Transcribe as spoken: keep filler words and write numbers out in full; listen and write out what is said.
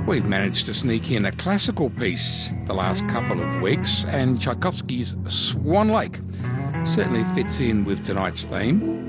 We've managed to sneak in a classical piece the last couple of weeks, and Tchaikovsky's Swan Lake certainly fits in with tonight's theme.